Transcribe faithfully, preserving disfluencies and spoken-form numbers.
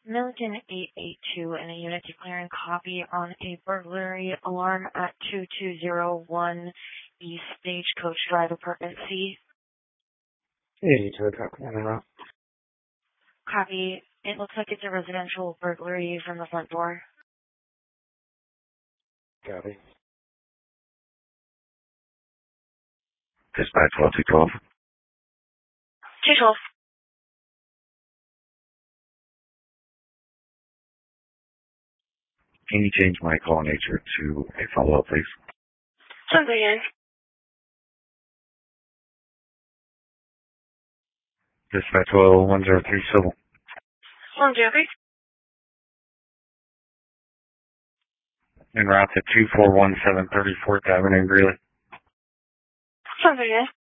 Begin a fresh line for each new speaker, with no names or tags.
Milligan eight eight two and a unit declaring copy on a burglary alarm at two two zero one East Stagecoach Drive, Apartment C.
eighty-two, copy. And then,
Copy. It looks like it's a residential burglary from the front door.
copy.
Dispatch twelve two twelve.
two twelve.
Can you change my call nature to a follow-up, please?
Something in.
Dispatch twelve one zero three civil.
One zero three.
En route to two four one seven thirty-fourth Avenue, Greeley.
Something in.